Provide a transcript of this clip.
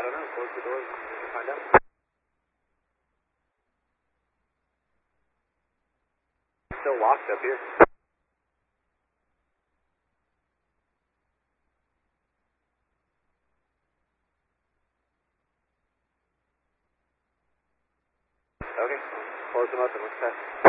don't know. Close the doors and find out. Still locked up here. Okay, close them up and let's test.